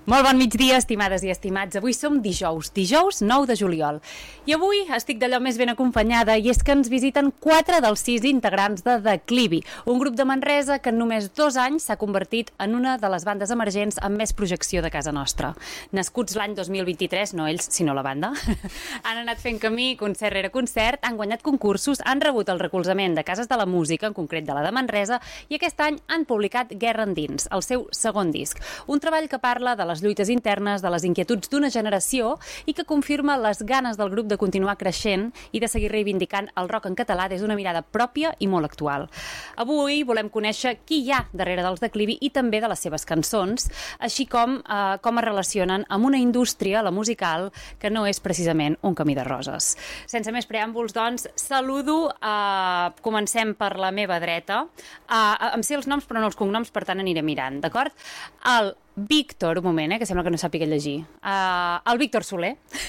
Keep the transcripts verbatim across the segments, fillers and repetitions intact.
Molt bon migdia, estimades i estimats. Avui som dijous, dijous nou de juliol. I avui estic d'allò més ben acompanyada i és que ens visiten quatre dels sis integrants de Declivi, un grup de Manresa que en només dos anys s'ha convertit en una de les bandes emergents amb més projecció de casa nostra. Nascuts l'any dos mil vint-i-tres, no ells, sinó la banda, han anat fent camí concert rere concert, han guanyat concursos, han rebut el recolzament de cases de la música, en concret de la de Manresa, i aquest any han publicat Guerra Endins, el seu segon disc. Un treball que parla de les les lluites internes, de les inquietuds d'una generació i que confirma les ganes del grup de continuar creixent i de seguir reivindicant el rock en català des d'una mirada pròpia i molt actual. Avui volem conèixer qui hi ha darrere dels Declivi i també de les seves cançons, així com eh, com es relacionen amb una indústria, la musical, que no és precisament un camí de roses. Sense més preàmbuls, doncs, saludo, eh, comencem per la meva dreta, eh, em sé els noms però no els cognoms, per tant aniré mirant, d'acord? El Víctor, un moment, eh, que sembla que no sàpiga llegir. Uh, el Víctor Soler,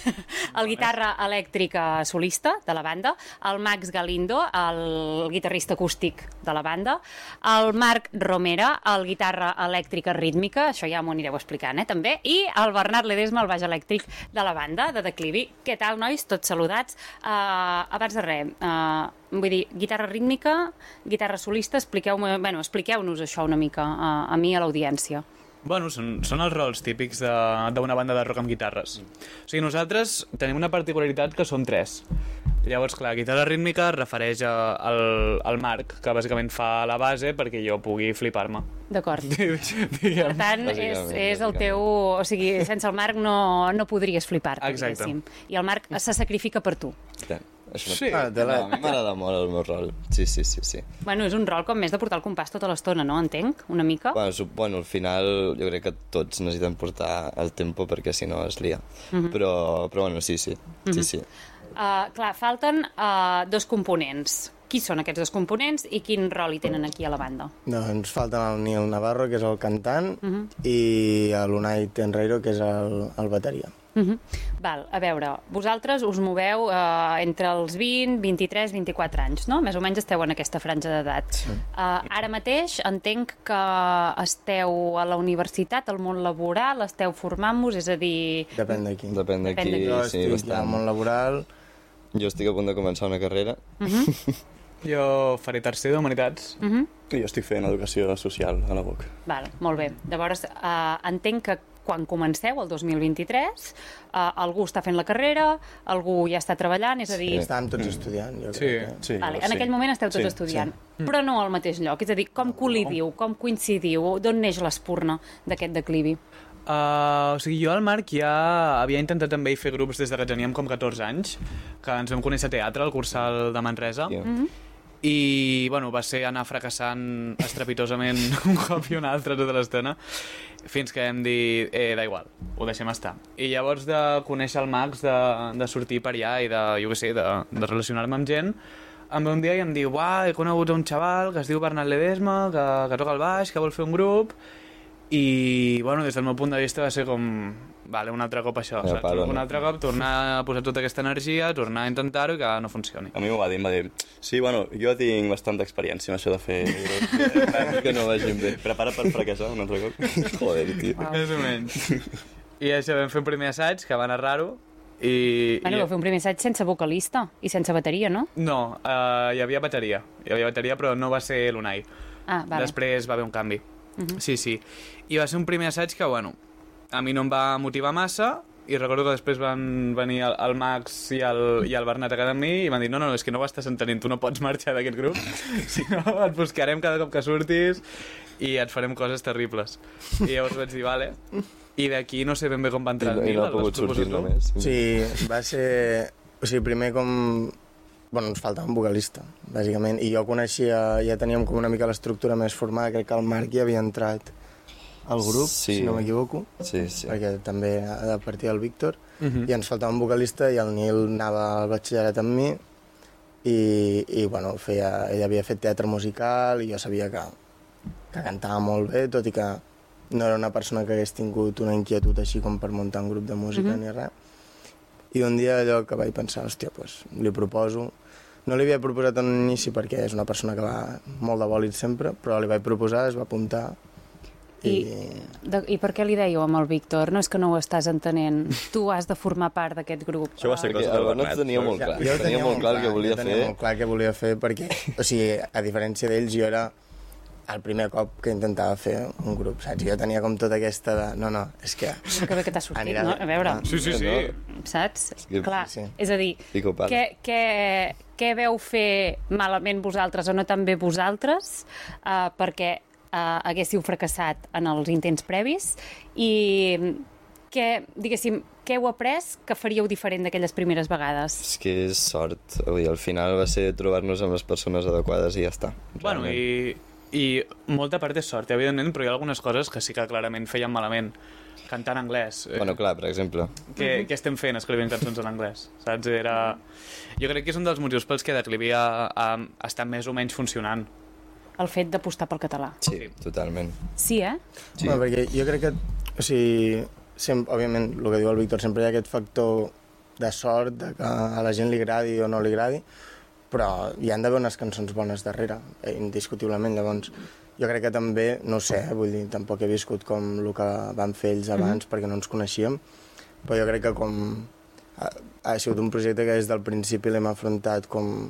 el guitarra elèctrica solista de la banda, el Max Galindo, el guitarrista acústic de la banda, el Marc Romera, el guitarra elèctrica rítmica, això ja m'ho anireu explicant, eh, també, i el Bernat Ledesma, el baix elèctric de la banda, de Declivi. Què tal, nois? Tots saludats. Uh, abans de res, uh, vull dir, guitarra rítmica, guitarra solista, expliqueu-me, bueno, expliqueu-nos això una mica uh, a mi i a l'audiència. Bueno, són, són els rols típics d'una banda de rock amb guitarres. O sigui, nosaltres tenim una particularitat que som tres. Llavors, clar, guitarra rítmica es refereix a, al, al Marc, que bàsicament fa la base perquè jo pugui flipar-me. D'acord. Per tant, és, és el teu... O sigui, sense el Marc no, no podries flipar-te, diguéssim. I el Marc se sacrifica per tu. Clar. Això Sí. ah, no, a mi m'agrada molt el meu rol. Sí, sí, sí, sí. Bueno, és un rol com més de portar el compàs tota l'estona, no? Entenc, una mica. Bueno, su- bueno, al final jo crec que tots necessiten portar el tempo perquè si no es lia. Mm-hmm. però, però bueno, sí, sí. Mm-hmm. sí, sí. Uh, clar, falten uh, dos components. Qui són aquests dos components i quin rol hi tenen aquí a la banda? Doncs falten el Nil Navarro, que és el cantant, Mhm. i l'Unai Tenreiro, que és el, el bateria. Uh -huh. Val, a veure, vosaltres us moveu uh, entre els vint, vint-i-tres, vint-i-quatre anys, no? Més o menys esteu en aquesta franja d'edat. Sí. Uh, ara mateix entenc que esteu a la universitat, al món laboral, esteu formant-vos, és a dir... Depèn d'aquí. Depèn Depèn d'aquí, d'aquí. Jo sí, estic bastant. al món laboral. Jo estic a punt de començar una carrera. Uh -huh. Jo faré tercer d'Humanitats. Uh -huh. I jo estic fent educació social a la U O C. Val, molt bé. Llavors, uh, entenc que quan comenceu, el dos mil vint-i-tres, uh, algú està fent la carrera, algú ja està treballant, és a dir... Estàvem tots estudiant, jo Sí, crec. Que... Sí, Vale, sí. en aquell moment esteu tots Sí, estudiant, sí. però no al mateix lloc, és a dir, com col·lidiu, com coincidiu, d'on neix l'espurna d'aquest declivi? Uh, o sigui, jo al Marc ja havia intentat també fer grups des de que teníem com catorze anys, que ens vam conèixer a teatre, al Cursal de Manresa, Yeah. Mhm. i bueno, va ser anar fracassant estrepitosament un cop i un altre tota l'estona, fins que vam dir, eh, da igual, ho deixem estar. I llavors de conèixer el Max, de, de sortir per allà i de, jo què sé, de, de relacionar-me amb gent, em ve un dia i em diu, uah, he conegut un xaval que es diu Bernat Ledesma, que, que toca el baix, que vol fer un grup, i bueno, des del meu punt de vista va ser com vale, un altre cop això, Ja, saps? paro, Un no? altre cop tornar a posar tota aquesta energia, tornar a intentar-ho i que no funcioni. A mi m'ho va dir, em va dir, sí, bueno, jo tinc bastanta experiència en això de fer... Que no vagin bé. Prepara per fracassar un altre cop. Joder, tio. Més o menys. I això, vam fer un primer assaig, que va anar raro, i... Bueno, i... vau fer un primer assaig sense vocalista i sense bateria, no? No, uh, hi havia bateria. Hi havia bateria, però no va ser l'Unai. Ah, vale. Després va haver un canvi. Uh -huh. Sí, sí. I va ser un primer assaig que, bueno, a mi no em va motivar massa, i recordo que després van venir el, el Max i el, i el Bernat a casa amb mi i van dir, no, no, és que no ho estàs entenent, tu no pots marxar d'aquest grup, si no et buscarem cada cop que surtis i et farem coses terribles. I llavors vaig dir, vale. I d'aquí no sé ben bé com va I, entrar no- el I Nil, no ha el pogut vas proposar sortir tu? només. Sí, va ser... O sigui, primer com... Bueno, ens faltava un vocalista, bàsicament, i jo coneixia, ja teníem com una mica l'estructura més formada, crec que el Marc ja havia entrat al grup, Sí. si no m'equivoco, Sí, sí. perquè també ha de partir el Víctor, Uh -huh. i ens faltava un vocalista i el Nil anava al batxillerat amb mi i, i bueno, feia, ell havia fet teatre musical i jo sabia que, que cantava molt bé, tot i que no era una persona que hagués tingut una inquietud així com per muntar un grup de música Mhm. ni res. I un dia allò que vaig pensar, hòstia, pues, li proposo... No li havia proposat en un inici perquè és una persona que va molt de bòlit sempre, però li vaig proposar, es va apuntar I, de, I per què li dèieu amb el Víctor? No és que no ho estàs entenent. Tu has de formar part d'aquest grup. Això va ser Perquè cosa el del Bernat Bernat. tenia molt clar. Jo ho Tenia molt clar el que volia jo tenia fer. molt clar que volia fer perquè, o sigui, a diferència d'ells, jo era el primer cop que intentava fer un grup, saps? Jo tenia com tota aquesta de... No, no, és que... Que bé que t'ha sortit, Anirà no? bé. A veure, Sí, sí, sí. saps? que- Clar, sí. és a dir, Pico pala. què, què, què veu fer malament vosaltres o no tan bé vosaltres uh, perquè uh, haguéssiu fracassat en els intents previs i què, diguéssim, què heu après que faríeu diferent d'aquelles primeres vegades? És que és sort. Vull dir, al final va ser trobar-nos amb les persones adequades i ja està. Bueno, i, i molta part és sort, evidentment, però hi ha algunes coses que sí que clarament feien malament. Cantar en anglès. Eh, Bueno, clar, per exemple. què, què estem fent escrivint cançons en anglès? Saps? Era... Jo crec que és un dels motius pels que Declivi ha, ha, ha estat més o menys funcionant. El fet d'apostar pel català. Sí, totalment. Sí, eh? Sí. Bueno, perquè jo crec que, o sigui, sempre, òbviament, el que diu el Víctor, sempre hi ha aquest factor de sort, de que a la gent li agradi o no li agradi, però hi han d'haver unes cançons bones darrere, eh, indiscutiblement. Llavors, jo crec que també, no ho sé, eh, vull dir, tampoc he viscut com el que van fer ells abans, mm -hmm. perquè no ens coneixíem, però jo crec que com ha, ha sigut un projecte que des del principi l'hem afrontat com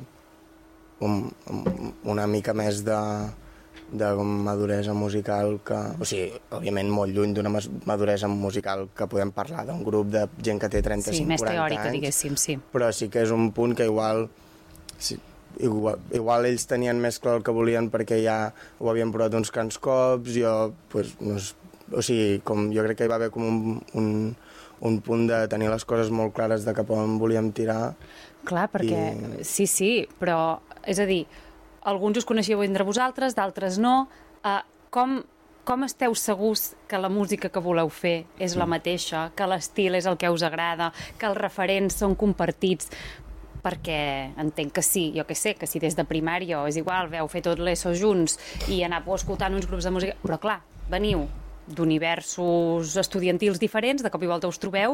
un, un, una mica més de, de com maduresa musical que, o sigui, òbviament molt lluny d'una mas- maduresa musical que podem parlar d'un grup de gent que té Sí, trenta-cinc més quaranta teòrica, anys, diguéssim, sí. però sí que és un punt que igual, sí, igual igual ells tenien més clar el que volien perquè ja ho havien provat uns quants cops, jo pues, no és, o sigui, com, jo crec que hi va haver com un, un, un punt de tenir les coses molt clares de cap on volíem tirar. Clar, perquè... I- Sí, sí, però, és a dir, alguns us coneixíeu entre vosaltres, d'altres no. Uh, com, com esteu segurs que la música que voleu fer és la mateixa, que l'estil és el que us agrada, que els referents són compartits? Perquè entenc que sí, jo que sé, que si des de primària o és igual, veu fer tot l'ESO junts i anàveu escoltant uns grups de música... Però clar, veniu d'universos estudiantils diferents, de cop i volta us trobeu,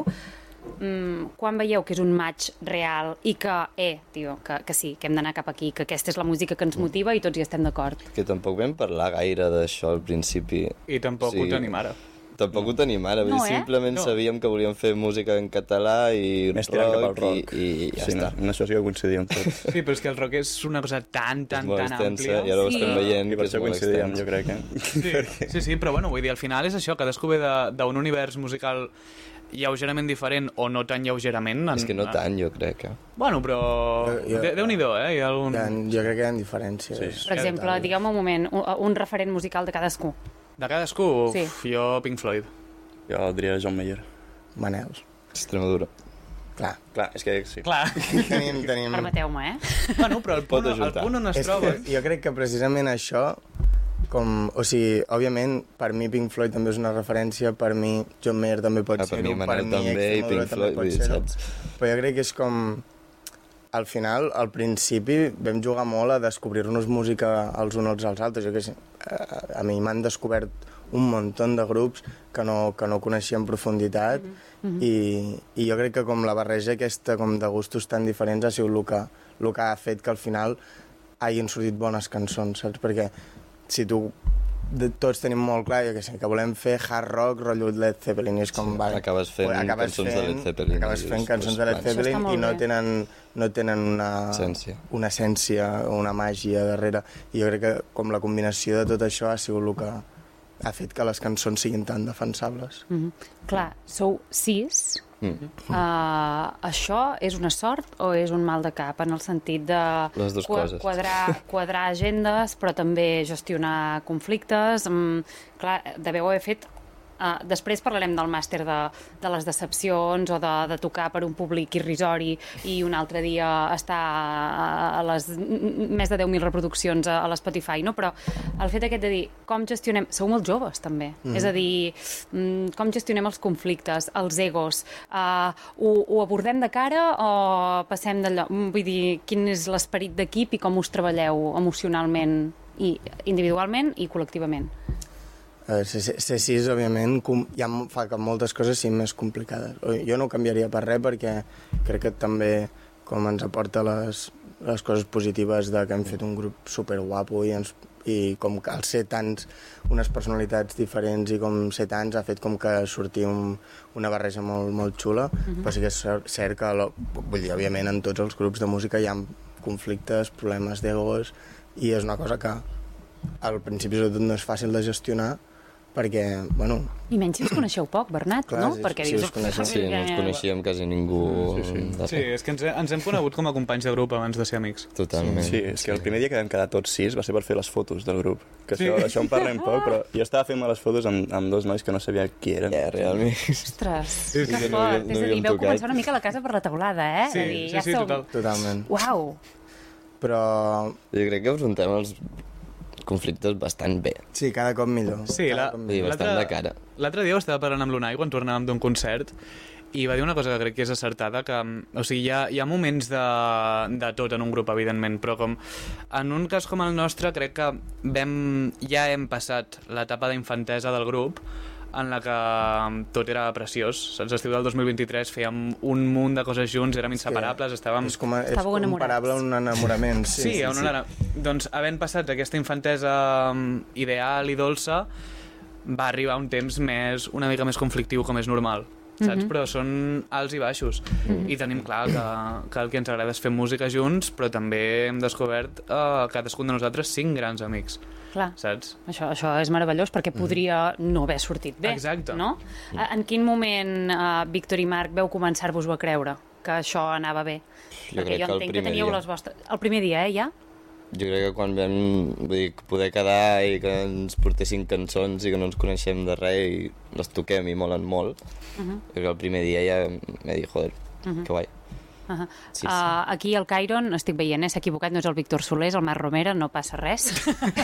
mm, quan veieu que és un match real i que, eh, tio, que, que sí, que hem d'anar cap aquí, que aquesta és la música que ens motiva i tots hi estem d'acord. Que tampoc vam parlar gaire d'això al principi. I tampoc Sí. ho tenim ara. Tampoc ho tenim ara, No, no, eh? simplement No. sabíem que volíem fer música en català i Més tirant cap al rock. i, i ja sí, està. no, una situació que coincidíem tots. Sí, però és que el rock és una cosa tan, tan, És molt tan extensa àmplia. i ara ho Sí. estem veient I que per és això molt coincidíem, extens. jo crec, eh? Sí, sí, sí, però bueno, vull dir, al final és això, cadascú ve de- d'un univers musical lleugerament diferent o no tan lleugerament. En, És que no tant, jo crec. Eh? Bueno, però... Jo- jo- De, Déu-n'hi-do, eh? Hi ha algun... Hi ha, jo crec que hi ha diferències. Sí. Per exemple, digueu-me un moment, un, un referent musical de cadascú. De cadascú, Sí. uf, jo Pink Floyd. Jo diria John Mayer. Manels. Extremadura. Clar. Clar, és que sí. Clar. Tenim, tenim... Permeteu-me, eh? Bueno, però el punt, Pot el ajuntar. punt on es És que troben... jo crec que precisament això, com, o sigui, òbviament, per mi Pink Floyd també és una referència, per mi John Mayer també pot Ah, per ser-ho, mi Manel també i Extremadura Pink també Floyd, pot vull dir, ser-ho. saps? Però jo crec que és com... Al final, al principi, vam jugar molt a descobrir-nos música els uns als altres. Jo que sé, a, a mi m'han descobert un munt de grups que no, que no coneixia en profunditat mm -hmm. i, i jo crec que com la barreja aquesta com de gustos tan diferents ha sigut el que, el que ha fet que al final hagin sortit bones cançons, saps? Perquè si tu de, tots tenim molt clar, jo què sé, que volem fer hard rock, rotllo Led Zeppelin, i és com... Sí, vale, acabes fent cançons de Led Zeppelin Acabes i fent dius, cançons de Led pues, Zeppelin Això està i no molt bé. tenen, no tenen una Essència. una essència o una màgia darrere. I jo crec que com la combinació de tot això ha sigut el que ha fet que les cançons siguin tan defensables. Mm -hmm. Clar, sou sis. Mm. Uh, això és una sort o és un mal de cap en el sentit de Les dues coses. quadrar, quadrar agendes però també gestionar conflictes? Mm, clar, deveu haver fet Uh, després parlarem del màster de, de les decepcions o de, de tocar per un públic irrisori i un altre dia estar a, a les més de deu mil reproduccions a, a l'Spotify, no? Però el fet aquest de dir com gestionem... Sou molt joves, també. Mm. És a dir, mm, com gestionem els conflictes, els egos, uh, ho, ho abordem de cara o passem d'allò? Mm, Vull dir, quin és l'esperit d'equip i com us treballeu emocionalment i individualment i col·lectivament? A veure, C sis, òbviament, com, ja fa que moltes coses siguin més complicades. Jo no ho canviaria per res perquè crec que també com ens aporta les, les coses positives de que hem fet un grup superguapo i ens, i com que al ser tants, unes personalitats diferents i com ser tants ha fet com que sortir un, una barreja molt, molt xula, uh-huh. però sí que és cert que, lo, vull dir, òbviament en tots els grups de música hi ha conflictes, problemes d'egos, i és una cosa que al principi sobretot no és fàcil de gestionar, perquè, bueno... I menys si us coneixeu poc, Bernat, clar, no? Sí, perquè sí, dius... coneixem. Sí, no ens coneixíem quasi ningú. Sí, sí. sí és que ens, ens hem conegut com a companys de grup abans de ser amics. Totalment. Sí, és que el primer dia que vam quedar tots sis va ser per fer les fotos del grup. Que Sí. això, això en parlem poc, però jo estava fent les fotos amb, amb dos nois que no sabia qui eren. Ja, realment. Ostres, Sí, sí, que que no fort. havíem- no És a dir, havíem veu tocat. començar una mica la casa per la teulada, eh? Sí, És a dir, sí, ja sí, som... total. Totalment. Uau! Però Jo crec que afrontem els conflictes bastant bé. sí, cada cop millor. Sí, cada la- cop I millor. bastant L'altre- de cara. L'altre dia ho estava parlant amb l'Unai quan tornàvem d'un concert i va dir una cosa que crec que és acertada, que o sigui, hi, ha, hi ha moments de, de tot en un grup, evidentment, però com en un cas com el nostre crec que vam, ja hem passat l'etapa d'infantesa del grup en la que tot era preciós. Saps? L'estiu del dos mil vint-i-tres fèiem un munt de coses junts, érem inseparables, estàvem... És, com, és Estàveu comparable a un enamorament. Sí, Sí, sí, on era... Doncs, havent passat aquesta infantesa mm, ideal i dolça, va arribar un temps més, una mica més conflictiu, com és normal, saps? Mm-hmm. Però són alts i baixos. Mm-hmm. I tenim clar que, que el que ens agrada és fer música junts, però també hem descobert eh, cadascun de nosaltres cinc grans amics, Clar, saps? això, això és meravellós perquè podria no haver sortit bé. Exacte. No? En quin moment, uh, Víctor i Marc, veu començar-vos-ho a creure que això anava bé? Jo Perquè crec jo que el entenc que primer teníeu dia. les vostres... El primer dia, eh, ja? Jo crec que quan vam vull dir, poder quedar i que ens portessin cançons i que no ens coneixem de res i les toquem i molen molt, uh -huh. jo crec que el primer dia ja m'he dit, joder, uh -huh. que guai. Uh -huh. Sí, sí. Uh, aquí al Cairon, estic veient, eh, s'ha equivocat, no és el Víctor Soler, és el Marc Romera, no passa res.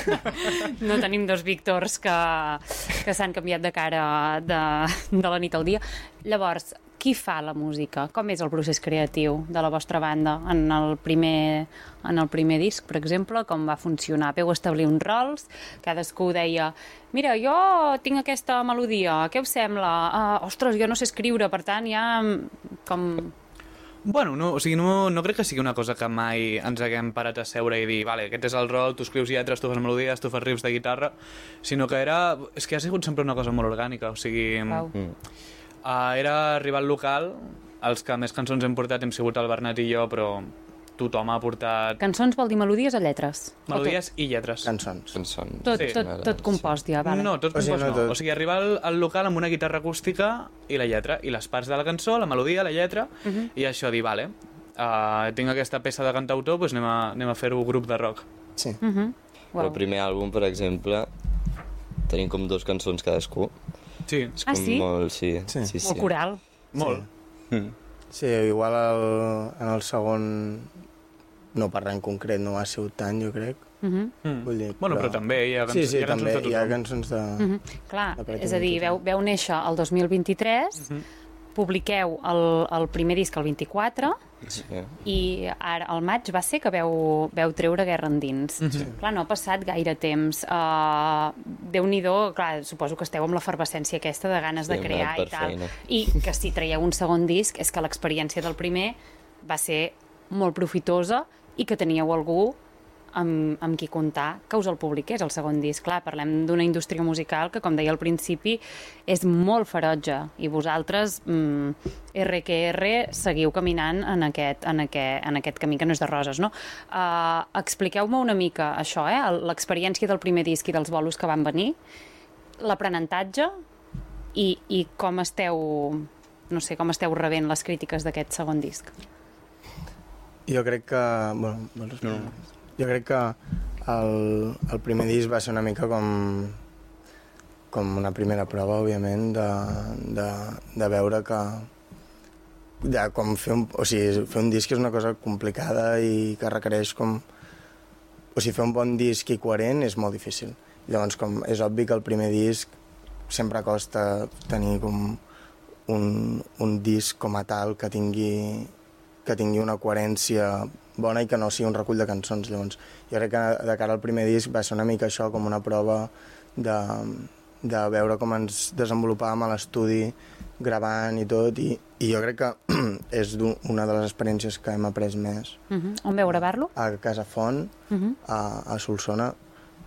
No tenim dos Víctors que, que s'han canviat de cara de, de la nit al dia. Llavors, qui fa la música? Com és el procés creatiu de la vostra banda? En el primer, en el primer disc, per exemple, com va funcionar? Veu establir uns rols, cadascú deia mira, jo tinc aquesta melodia, què us sembla? Uh, ostres, jo no sé escriure, per tant, ja com... Bueno, no, o sigui, no, no crec que sigui una cosa que mai ens haguem parat a seure i dir vale, aquest és el rol, tu escrius lletres, tu fas melodies, tu fas riffs de guitarra, sinó que era... És que ha sigut sempre una cosa molt orgànica, o sigui... Wow. Mm. Uh, era arribar al local, els que més cançons hem portat hem sigut el Bernat i jo, però tothom ha portat Cançons vol dir melodies o lletres? O melodies i lletres. Cançons. Cançons. Tot, Sí. tot, tot, tot compost ja, vale. No, tot O sigui, compost no no. tot. O sigui, arribar al, al local amb una guitarra acústica i la lletra, i les parts de la cançó, la melodia, la lletra, uh -huh. i això dir, vale, uh, tinc aquesta peça de cantautor, doncs anem a, anem a fer-ho grup de rock. Sí. Uh -huh. Wow. El primer àlbum, per exemple, tenim com dos cançons cadascú. Sí, És Ah, com sí? Molt, sí, Sí. sí, sí. Molt coral. molt. Mm. Sí, igual el, en el segon, no parlar en concret, no ha sigut tant, jo crec. Uh -huh. Mm. Vull dir, Bueno, però també hi ha, cançó, Sí, sí, hi ha cançons també de hi ha tothom. cançons de... Uh -huh. Clar, De pràcticament és a dir, veu, tothom. veu néixer el dos mil vint-i-tres, uh -huh. publiqueu el, el primer disc el vint-i-quatre, Sí. i ara al maig va ser que veu, veu treure Guerra Endins. Sí. Clar, no ha passat gaire temps. Uh, Déu-n'hi-do, clar, suposo que esteu amb l'efervescència aquesta de ganes Sí, de hem crear anat i per tal. feina. I que si traieu un segon disc és que l'experiència del primer va ser molt profitosa i que teníeu algú amb, amb qui comptar que us el publiqués, el segon disc. Clar, parlem d'una indústria musical que, com deia al principi, és molt ferotge i vosaltres, mm, erre que erre, seguiu caminant en aquest, en, aquest, en aquest camí que no és de roses, no? Uh, expliqueu-me una mica això, eh? El- l'experiència del primer disc i dels bolos que van venir, l'aprenentatge i, i com esteu, no sé, com esteu rebent les crítiques d'aquest segon disc. Jo crec que... Bueno, vols no. Jo crec que el, el primer disc va ser una mica com, com una primera prova, òbviament, de, de, de veure que... De com fer un, o sigui, fer un disc és una cosa complicada i que requereix com... O sigui, fer un bon disc i coherent és molt difícil. Llavors, com és obvi que el primer disc sempre costa tenir com un, un disc com a tal que tingui, que tingui una coherència bona i que no sigui un recull de cançons. Llavors, jo crec que de cara al primer disc va ser una mica això, com una prova de, de veure com ens desenvolupàvem a l'estudi gravant i tot, i, i jo crec que és una de les experiències que hem après més. Uh -huh. On veu gravar-lo? A Casa Font, Uh -huh. a, a Solsona,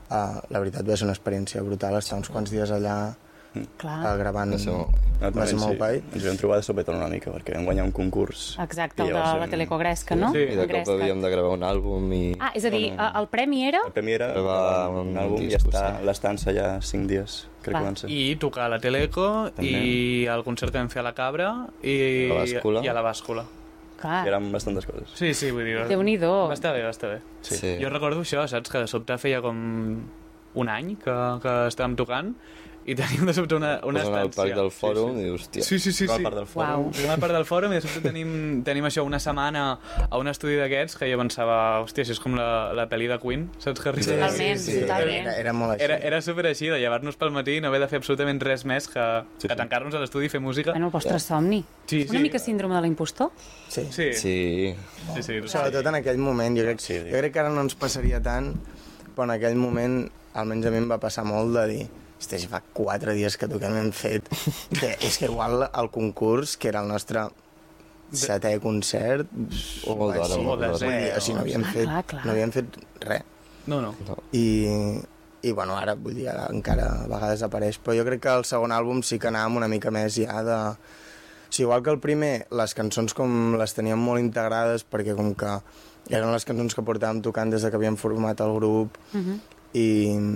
Uh, la veritat va ser una experiència brutal, estar uns quants dies allà Clar. uh, gravant Va ser No, va ser molt guai. Ens vam trobar de sobte una mica, perquè vam guanyar un concurs. Exacte, I el de llavors la hem- Teleco Gresca, no? Sí. I de cop Gresca. havíem de gravar un àlbum i... Ah, és a dir, Bueno. el premi era... El premi era Gravar un, un àlbum i disc, està sí. l'estança ja cinc dies, crec Clar. que van ser. I tocar a la Teleco També. i el concert que vam fer a la Cabra i A la Bàscula. i a la Bàscula. Clar, I eren bastantes coses. Sí, sí, vull dir... Déu-n'hi-do. Va estar bé, va estar bé. Sí. Sí. Jo recordo això, saps? Que de sobte feia com un any que, que estàvem tocant i teníem de sobte una, una Posen al estància. parc del fòrum sí, i, hòstia... Sí, sí, sí. sí, Al sí. parc del Uau. fòrum. Tenim el parc del fòrum i de sobte tenim, tenim això una setmana a un estudi d'aquests que jo pensava, hòstia, això és com la, la pel·li de Queen, saps que arriba? Totalment, sí, totalment. Era, era molt així. Era, era super així, de llevar-nos pel matí i no haver de fer absolutament res més que, Sí, que sí. tancar-nos a l'estudi i fer música. Bueno, el vostre somni. Sí, Una sí. mica síndrome de l'impostor? Sí. Sí, sí, Sí, sí. sí. Sobretot en aquell moment, jo crec, Sí, jo crec que ara no ens passaria tant, però en aquell moment, almenys a mi em va passar molt de dir hòstia, si fa quatre dies que toquem hem fet... Que, és que igual el concurs, que era el nostre setè concert... O Molt d'hora, així, molt d'hora. vull dir, o sigui, no havíem Clar, fet, clar, clar. no havíem fet res. No, no. I, i bueno, ara, vull dir, ara encara a vegades apareix, però jo crec que el segon àlbum sí que anàvem una mica més ja de... O sigui, igual que el primer, les cançons com les teníem molt integrades, perquè com que eren les cançons que portàvem tocant des de que havíem format el grup, Uh -huh. i,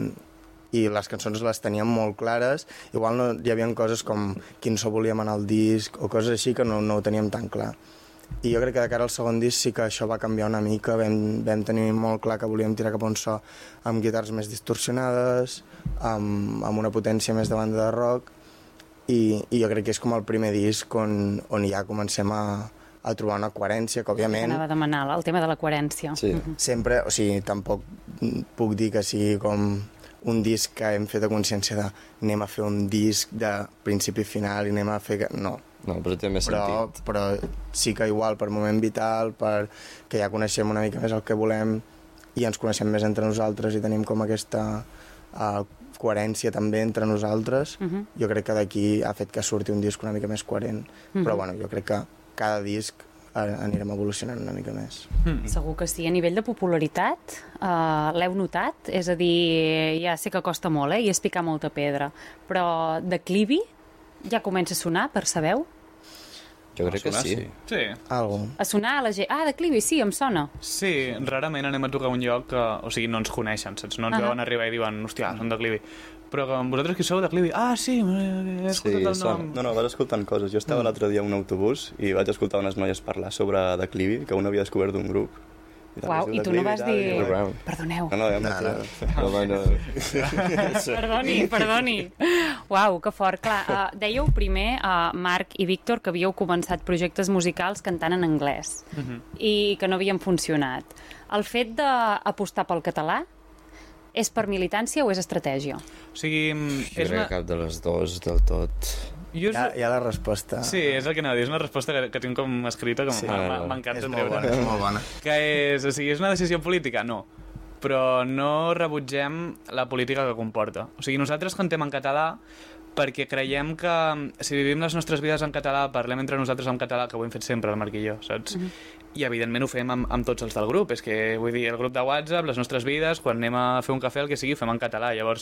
i les cançons les teníem molt clares, igual no, hi havia coses com quin so volíem anar al disc, o coses així que no, no ho teníem tan clar. I jo crec que de cara al segon disc sí que això va canviar una mica, vam, vam tenir molt clar que volíem tirar cap a un so amb guitars més distorsionades, amb, amb una potència més de banda de rock, i, i jo crec que és com el primer disc on, on ja comencem a, a trobar una coherència, que òbviament Anava a demanar el tema de la coherència. sí. sempre, o sigui, tampoc puc dir que sigui com un disc que hem fet a consciència de anem a fer un disc de principi i final i anem a fer... Que... No, No, però té més però, sentit. però sí que igual per moment vital, per que ja coneixem una mica més el que volem i ens coneixem més entre nosaltres i tenim com aquesta uh, coherència també entre nosaltres, Uh -huh. jo crec que d'aquí ha fet que surti un disc una mica més coherent. Uh -huh. Però bueno, jo crec que cada disc eh, anirem evolucionant una mica més. Segur que sí. A nivell de popularitat, uh, l'heu notat? És a dir, ja sé que costa molt, eh? I és picar molta pedra. Però declivi ja comença a sonar, percebeu? Jo crec que Sonar, sí. Sí. Algo. A sonar a la gent... Ah, declivi, sí, em sona. Sí, rarament anem a tocar a un lloc que, o sigui, no ens coneixen, saps? No ens Ahà. veuen arribar i diuen, hòstia, són declivi. Però que vosaltres qui sou declivi? Ah, sí, he escoltat Sí, el sona. nom. No, no, vas escoltant coses. Jo estava l'altre dia a un autobús i vaig escoltar unes noies parlar sobre Declivi, que un havia descobert un grup. I tal, Uau, es diu i tu no Declivi vas tal, i dir... jo, Brown. Perdoneu. No, no, ja em No, vaig no. dir- Home, no... Perdoni, perdoni. Uau, que fort. Clar, uh, dèieu primer, uh, Marc i Víctor, que havíeu començat projectes musicals cantant en anglès Uh -huh. i que no havien funcionat. El fet d'apostar pel català és per militància o és estratègia? O sigui, Jo és crec una... que cap de les dues del tot. Jo és... Ja, ja la resposta Sí, és el que anava a dir, és una resposta que, que tinc com escrita, que Sí. m'encanta m'encanta és molt treure. bona, és molt bona. Que és, o sigui, és una decisió política? No. Però no rebutgem la política que comporta. O sigui, nosaltres cantem en català perquè creiem que si vivim les nostres vides en català, parlem entre nosaltres en català, que ho hem fet sempre, el Marc i jo, saps? Uh -huh. I evidentment ho fem amb, amb tots els del grup. És que, vull dir, el grup de WhatsApp, les nostres vides, quan anem a fer un cafè, el que sigui, ho fem en català. Llavors,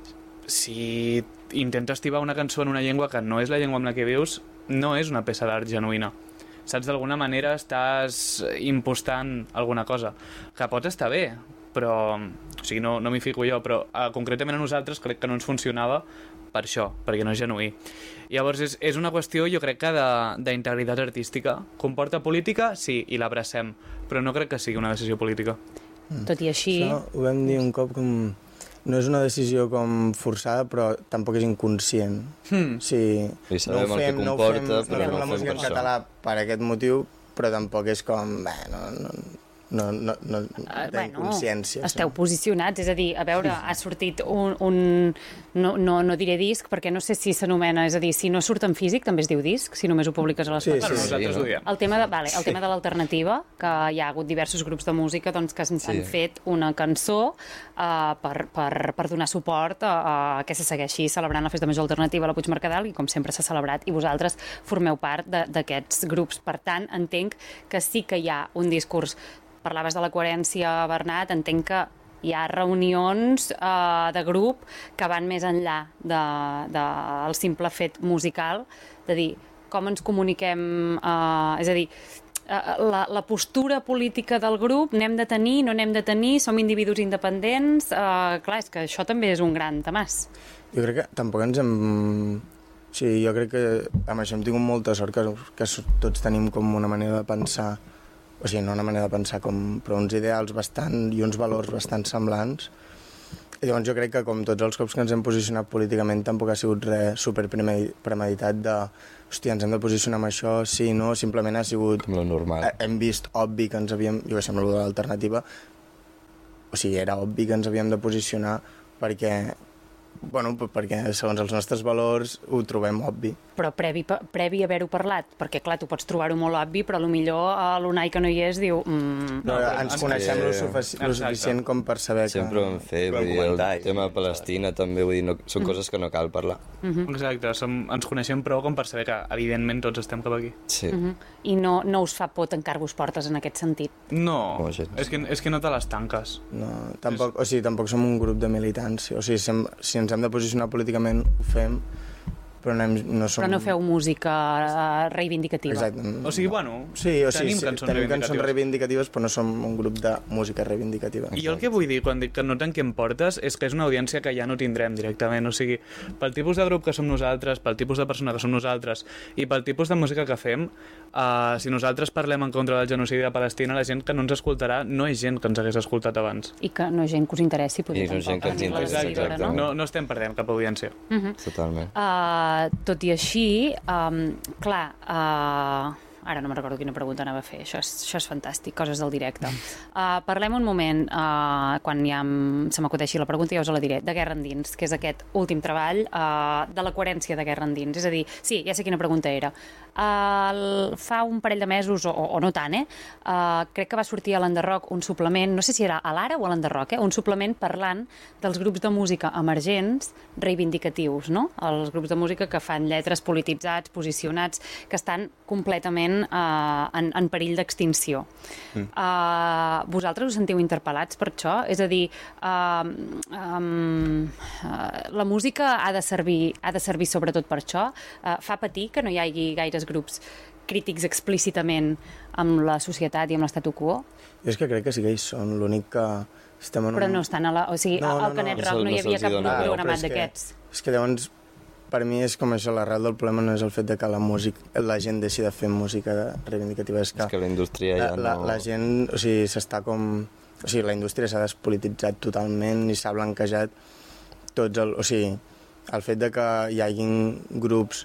si intentes tibar una cançó en una llengua que no és la llengua amb la que vius, no és una peça d'art genuïna. Saps? D'alguna manera estàs impostant alguna cosa, que pot estar bé, però... O sigui, no, no m'hi fico jo, però uh, concretament a nosaltres crec que no ens funcionava per això, perquè no és genuí. Llavors, és, és una qüestió, jo crec que d'integritat artística. Comporta política? Sí, i l'abracem, però no crec que sigui una decisió política. Tot i així... Això ho vam dir un cop com... No és una decisió com forçada, però tampoc és inconscient. Hmm. O sigui, I sabem no ho el que fem, no ho comporta, fem, però no fem no la ho fem música en per això. català per aquest motiu, però tampoc és com... Bé, no, no, no, no, no Uh, d'inconsciència. esteu posicionats, és a dir, a veure, ha sortit un... un no, no, no diré disc, perquè no sé si s'anomena, és a dir, si no surt en físic també es diu disc, si només ho publiques a les Sí, Bueno, sí, nosaltres no? ho diem. El tema de, vale, el tema de l'alternativa, que hi ha hagut diversos grups de música doncs, que han Sí. fet una cançó uh, per, per, per donar suport a, a que se segueixi celebrant la Festa Major Alternativa a la Puigmercadal, i com sempre s'ha celebrat, i vosaltres formeu part de- d'aquests grups. Per tant, entenc que sí que hi ha un discurs. Parlaves de la coherència, Bernat, entenc que hi ha reunions uh, de grup que van més enllà del de, de simple fet musical, de dir com ens comuniquem, uh, és a dir, uh, la, la postura política del grup, n'hem de tenir, no n'hem de tenir, som individus independents, uh, clar, és que això també és un gran temàs. Jo crec que tampoc ens hem... O sigui, jo crec que amb això hem tingut molta sort que, que tots tenim com una manera de pensar, o sigui, no una manera de pensar, com, però uns ideals bastant i uns valors bastant semblants. I llavors jo crec que com tots els cops que ens hem posicionat políticament tampoc ha sigut res superpremeditat de hòstia, ens hem de posicionar amb això, sí, no, simplement ha sigut... Com lo normal. Hem vist obvi que ens havíem... Jo que sembla allò de l'alternativa, o sigui, era obvi que ens havíem de posicionar perquè... Bueno, perquè segons els nostres valors ho trobem obvi. Però previ, previ haver-ho parlat, perquè clar, tu pots trobar-ho molt obvi, però potser l'Unai que no hi és diu... Mm, no, no, ens coneixem lo, sufici lo suficient com per saber que... Sempre ho hem fet, vull dir, el tema de Palestina també, vull dir, no, són mm. coses que no cal parlar. Mm -hmm. Exacte, som, ens coneixem prou com per saber que evidentment tots estem cap aquí. Sí. Mm -hmm. I no, no us fa por tancar-vos portes en aquest sentit? No, no és, que, és que no te les tanques. No, tampoc, és... o sigui, tampoc som un grup de militants, o sigui, sem, si ens hem de posicionar políticament ho fem, però no, hem, no som... Però no feu música reivindicativa. Exacte. O sigui, bueno, sí, o sigui, tenim, sí, cançons, tenim reivindicatives. cançons reivindicatives, però no som un grup de música reivindicativa. I jo el que vull dir quan dic que no tanquem portes és que és una audiència que ja no tindrem directament, o sigui, pel tipus de grup que som nosaltres, pel tipus de persona que som nosaltres i pel tipus de música que fem, uh, si nosaltres parlem en contra del genocidi de Palestina, la gent que no ens escoltarà no és gent que ens hagués escoltat abans. I que no és gent que us interessi, potser I no és gent que ens interessi, exacte. No? No, no estem perdent cap audiència. Uh -huh. Totalment. Uh, tot i així, um, clar, uh, ara no me'n recordo quina pregunta anava a fer, això és, això és fantàstic, coses del directe. Uh, parlem un moment, uh, quan ja se m'acudeixi la pregunta ja us la diré, de Guerra Endins, que és aquest últim treball uh, de la coherència de Guerra Endins. És a dir, sí, ja sé quina pregunta era. Uh, fa un parell de mesos, o, o no tant, eh? Uh, crec que va sortir a l'Enderroc un suplement, no sé si era a l'Ara o a l'Enderroc, eh? Un suplement parlant dels grups de música emergents reivindicatius, no? Els grups de música que fan lletres polititzats, posicionats, que estan completament uh, en, en perill d'extinció. Mm. Uh, vosaltres us sentiu interpel·lats per això? És a dir, uh, um, uh, la música ha de servir, ha de servir sobretot per això? Uh, fa patir que no hi hagi gaires grups crítics explícitament amb la societat i amb l'estatu quo? Jo és que crec que sí que ells són, l'únic que estem en un... Però no estan a la... O sigui, no, no, al Canet no, Rock no, no hi havia cap grup programat d'aquests. És que llavors, per mi és com això, l'arrel del problema no és el fet de que la, música, la gent deixi de fer música reivindicativa, és que... És que la indústria ja la, no... La, la gent, o sigui, s'està com... O sigui, la indústria s'ha despolititzat totalment i s'ha blanquejat tots el... O sigui, el fet de que hi hagin grups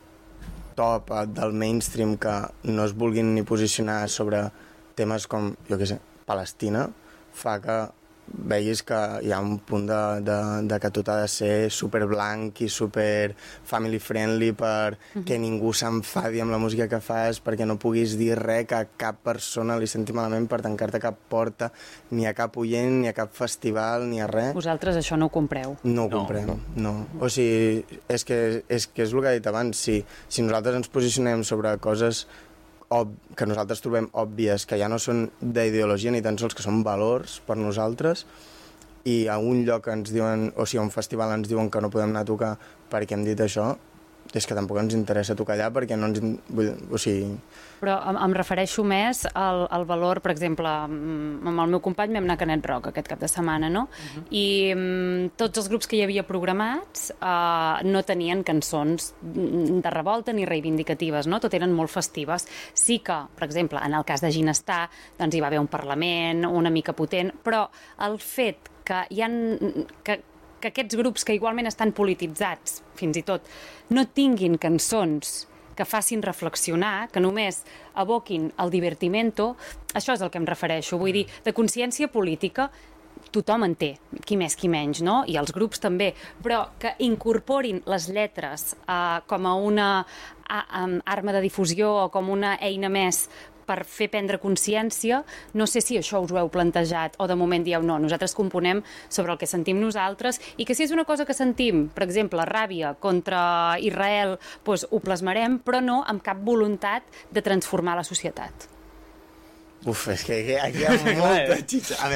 top del mainstream que no es vulguin ni posicionar sobre temes com, jo què sé, Palestina, fa que veguis que hi ha un punt de, de, de que tot ha de ser super blanc i super family friendly per uh-huh. que ningú s'enfadi amb la música que fas, perquè no puguis dir res que a cap persona li senti malament per tancar-te cap porta, ni a cap oient, ni a cap festival, ni a res. Vosaltres això no ho compreu? No ho no, comprem, no. no. O sigui, és que, és que és el que he dit abans, si, si nosaltres ens posicionem sobre coses ob que nosaltres trobem òbvies, que ja no són d'ideologia ni tan sols, que són valors per nosaltres, i a un lloc ens diuen, o sigui, a un festival ens diuen que no podem anar a tocar perquè hem dit això, és que tampoc ens interessa tocar allà perquè no ens... O sigui... Però em, em refereixo més al, al valor, per exemple, amb el meu company vam anar a Canet Rock aquest cap de setmana, no? Uh-huh. I um, tots els grups que hi havia programats uh, no tenien cançons de revolta ni reivindicatives, no? Tot eren molt festives. Sí que, per exemple, en el cas de Ginestar, doncs hi va haver un parlament una mica potent, però el fet que hi ha... Que, que aquests grups que igualment estan polititzats, fins i tot, no tinguin cançons que facin reflexionar, que només aboquin el divertimento, això és el que em refereixo. Vull dir, de consciència política tothom en té, qui més, qui menys, no? I els grups també, però que incorporin les lletres uh, com a una a, um, arma de difusió o com una eina més per fer prendre consciència, no sé si això us ho heu plantejat o de moment dieu no, nosaltres componem sobre el que sentim nosaltres i que si és una cosa que sentim, per exemple, ràbia contra Israel, doncs ho plasmarem, però no amb cap voluntat de transformar la societat. Uf, és que aquí hi ha molta xitxa. A veure,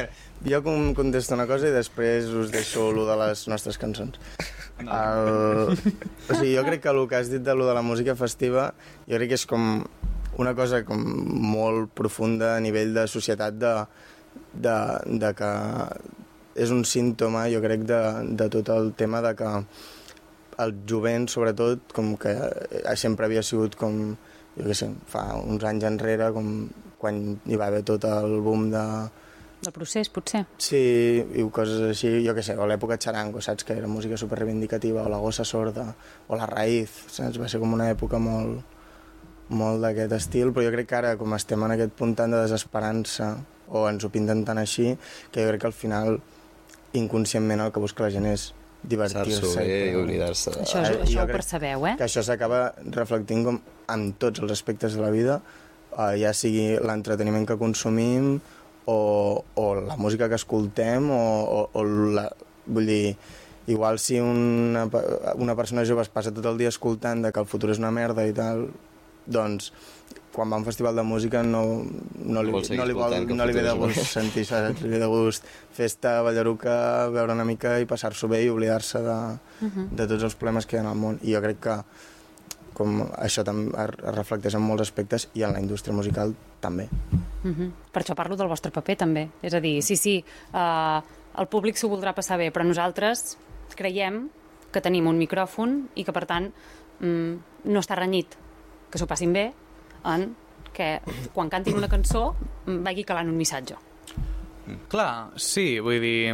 jo com contesto una cosa i després us deixo lo de les nostres cançons. El... O sigui, jo crec que el que has dit de lo de la música festiva, jo crec que és com una cosa com molt profunda a nivell de societat de, de, de que és un símptoma, jo crec, de, de tot el tema de que el jovent, sobretot, com que sempre havia sigut com, jo què sé, fa uns anys enrere, com quan hi va haver tot el boom de... Del procés, potser. Sí, i coses així, jo què sé, o l'època Charango, saps, que era música superreivindicativa, o la Gossa Sorda, o la Raïz, saps, va ser com una època molt, molt d'aquest estil, però jo crec que ara, com estem en aquest punt tant de desesperança, o ens ho pinten tant així, que jo crec que al final, inconscientment, el que busca la gent és divertir-se. Passar-s'ho bé i oblidar-se. Això, Eh, això jo ho crec percebeu, eh? Que això s'acaba reflectint com en tots els aspectes de la vida, eh, ja sigui l'entreteniment que consumim, o, o la música que escoltem, o, o, o la... Vull dir, igual si una, una persona jove es passa tot el dia escoltant de que el futur és una merda i tal, doncs quan va a un festival de música no, no, li, no, li, vol, no li ve de gust sentir, saps? Li ve de gust festa, ballaruca, veure una mica i passar-s'ho bé i oblidar-se de, uh -huh. de tots els problemes que hi ha al món. I jo crec que com això també es reflecteix en molts aspectes i en la indústria musical també. Uh-huh. Per això parlo del vostre paper també, és a dir, sí, sí, uh, el públic s'ho voldrà passar bé, però nosaltres creiem que tenim un micròfon i que per tant um, no està renyit que s'ho passin bé en que quan cantin una cançó vagi calant un missatge. Clar, sí, vull dir...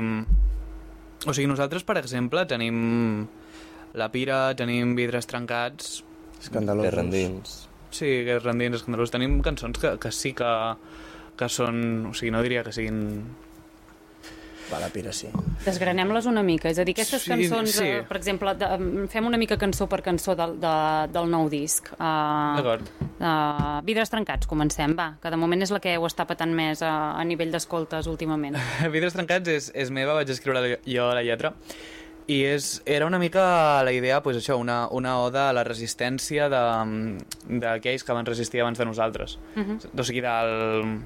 O sigui, nosaltres, per exemple, tenim La Pira, tenim Vidres trencats... Escandalosos. Guerra endins. Sí, Guerra endins, escandalosos. Tenim cançons que, que sí que, que són... O sigui, no diria que siguin... Va, La Pira sí. Desgranem-les una mica, és a dir, aquestes Sí, cançons, sí. eh, per exemple, de, fem una mica cançó per cançó del, de, del nou disc. Uh, D'acord. Uh, Vidres trencats, comencem, va, que de moment és la que ho està patant més a, a nivell d'escoltes últimament. Vidres trencats és, és meva, vaig escriure jo la lletra. I és, era una mica la idea, pues això, una, una oda a la resistència d'aquells que van resistir abans de nosaltres. Uh -huh. O sigui, del...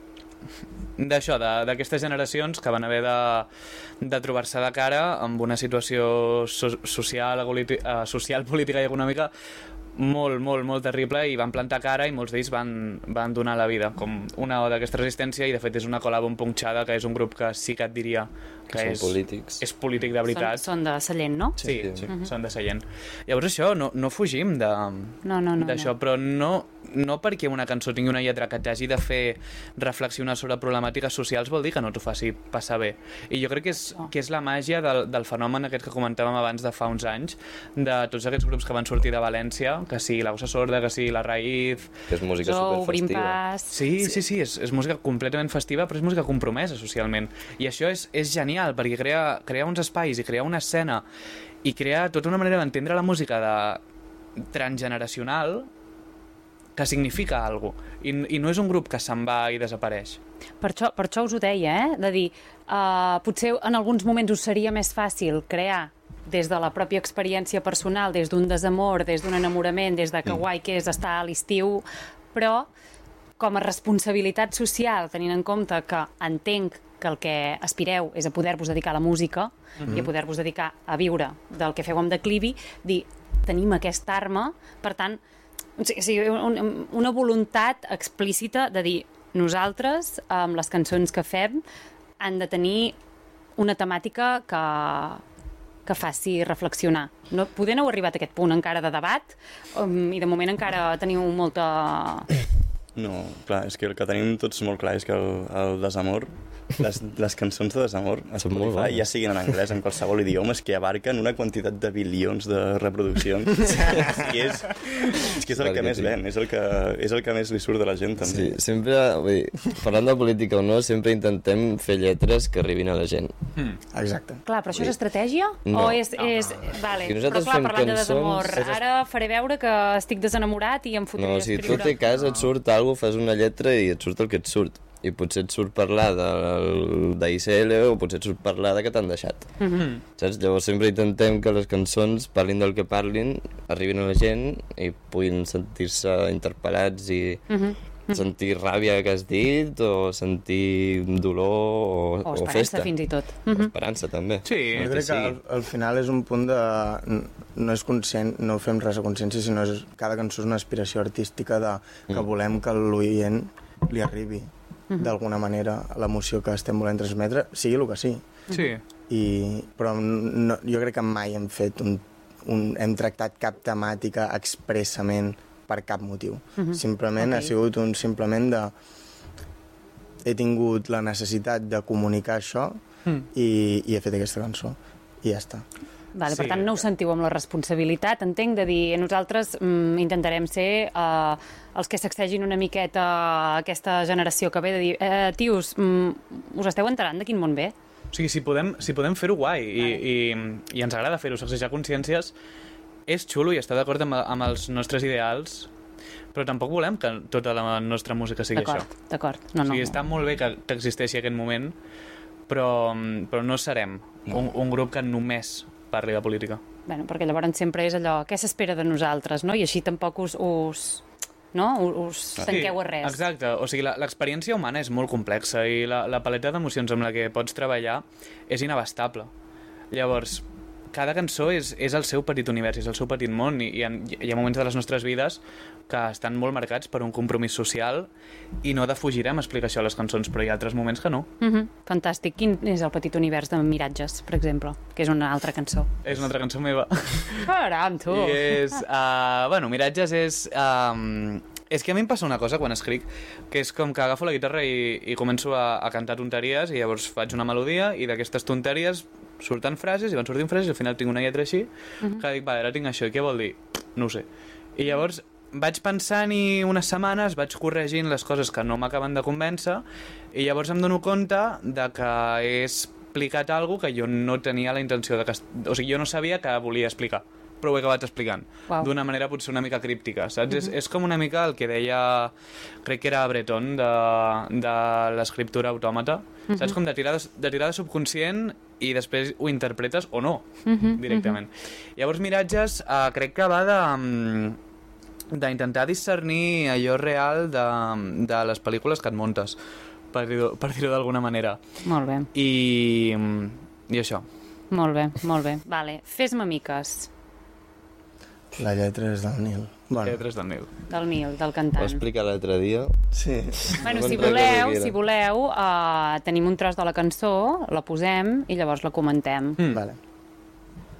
d'això, d'aquestes generacions que van haver de, de trobar-se de cara amb una situació so, social, uh, social, política i econòmica molt, molt, molt terrible i van plantar cara i molts d'ells van, van donar la vida com una oda d'aquesta resistència i de fet és una col·labo amb Punxada, que és un grup que sí que et diria que, que és, són polítics. és polític de veritat. Són, són de Sallent, no? Sí, sí, sí. uh -huh. són de Sallent. Llavors això, no, no fugim de, no, no, no, d'això, no. però no, no perquè una cançó tingui una lletra que t'hagi de fer reflexionar sobre problemàtiques socials vol dir que no t'ho faci passar bé. I jo crec que és, oh. que és la màgia del, del fenomen aquest que comentàvem abans de fa uns anys, de tots aquests grups que van sortir de València, que sigui la Gossa Sorda, que sigui la Raïz... Que és música Zou, superfestiva. Brimpàs... Sí, sí, sí, és, és música completament festiva, però és música compromesa socialment. I això és, és genial, perquè crea, crea uns espais i crea una escena i crea tota una manera d'entendre la música de transgeneracional que significa alguna cosa. I, I no és un grup que se'n va i desapareix. Per això, per això us ho deia, eh? De dir, uh, potser en alguns moments us seria més fàcil crear des de la pròpia experiència personal, des d'un desamor, des d'un enamorament, des de que guai que és estar a l'estiu, però com a responsabilitat social, tenint en compte que entenc que el que aspireu és a poder-vos dedicar a la música uh-huh. i a poder-vos dedicar a viure del que feu amb Declivi, dir, tenim aquesta arma, per tant, o sigui, una voluntat explícita de dir, nosaltres, amb les cançons que fem, han de tenir una temàtica que que faci reflexionar. No, poder no heu arribat a aquest punt encara de debat um, i de moment encara teniu molta... No, clar, és que el que tenim tots molt clar és que el, el desamor, les, les cançons de desamor a Spotify, ja siguin en anglès, en qualsevol idioma, és que abarquen una quantitat de bilions de reproduccions. I és, és que és el que més ven, és el que, és el que més li surt de la gent, també. Sí, sempre, vull dir, parlant de política o no, sempre intentem fer lletres que arribin a la gent. Mm. Exacte. Clar, però això és estratègia? No. O és... és... Vale. Si Però nosaltres clar, fem parlant de cançons- desamor, és- ara faré veure que estic desenamorat i em fotré No, a o sigui, tu escriure... té a casa, et surt alguna cosa, fas una lletra i et surt el que et surt. I potser et surt parlar d'I C L o potser et surt parlar de que t'han deixat. Mm. Saps? Llavors sempre intentem que les cançons parlin del que parlin, arribin a la gent i puguin sentir-se interpel·lats i, Uh -huh. sentir ràbia que has dit, o sentir dolor, o, O o esperança, festa. fins i tot. O esperança, també. Sí, Jo crec que al, al final és un punt de... No és conscient, no fem res a consciència, sinó és, cada cançó és una aspiració artística de, que Mm. volem que l'oient li arribi d'alguna manera l'emoció que estem volent transmetre, sigui el que sí. sí. I, però no, jo crec que mai hem fet un, un, hem tractat cap temàtica expressament per cap motiu. Mhm. Simplement Ok. ha sigut un simplement de... He tingut la necessitat de comunicar això Mm. i, i he fet aquesta cançó. I ja està. Vale, per Sí. tant, no us sentiu amb la responsabilitat, entenc, de dir nosaltres mm, intentarem ser eh, els que sacsegin una miqueta aquesta generació que ve de dir eh, tios, mm, us esteu enterant de quin món ve? O sigui, si podem, si podem fer-ho guai i, i, i ens agrada fer-ho, sacsejar consciències, és xulo i està d'acord amb, amb els nostres ideals, però tampoc volem que tota la nostra música sigui això. D'acord, d'acord. No, O no. sigui, està molt bé que, que existeixi aquest moment, però, però no serem un, un grup que només parli de política. Bueno, perquè llavors sempre és allò, què s'espera de nosaltres, no? I així tampoc us, us, no? us tanqueu a res. Exacte, o sigui, la- l'experiència humana és molt complexa i la, la paleta d'emocions amb la que pots treballar és inabastable. Llavors, cada cançó és, és el seu petit univers, és el seu petit món i, i en, hi ha moments de les nostres vides que estan molt marcats per un compromís social i no defugirem explicar això a les cançons, però hi ha altres moments que no. Mhm, fantàstic. Quin és el petit univers de Miratges, per exemple? Que és una altra cançó. És una altra cançó meva. Caram, tu! I és... Uh, bueno, Miratges és... Um, és que a mi em passa una cosa quan escric, que és com que agafo la guitarra i, i començo a, a cantar tonteries i llavors faig una melodia i d'aquestes tonteries surten frases i van sortint frases i al final tinc una lletra així Mhm. que dic, vale, ara tinc això, i què vol dir? No ho sé. I llavors vaig pensant-hi unes setmanes, vaig corregint les coses que no m'acaben de convèncer i llavors em dono compte de que he explicat alguna que jo no tenia la intenció de que... O sigui, jo no sabia que volia explicar, però ho he acabat explicant Uau. d'una manera potser una mica críptica, saps? és, és com una mica el que deia, crec que era Breton, de, de l'escriptura autòmata, saps? Com de tirada, de tirada subconscient i després ho interpretes o no, directament. Llavors, Miratges, eh, crec que va de... mm, d'intentar discernir allò real de, de les pel·lícules que et muntes, per dir-ho per dir-ho d'alguna manera. Molt bé, I, i això. molt bé, molt bé. Vale, fes-me miques La lletra és del Nil. Bueno, Lletres del Nil. del Nil, del Ho cantant. explicar l'altre dia. sí. Bueno, No si me'n recordo voleu, qui era. si voleu, uh, tenim un tros de la cançó, la posem i llavors la comentem. Mm. Vale.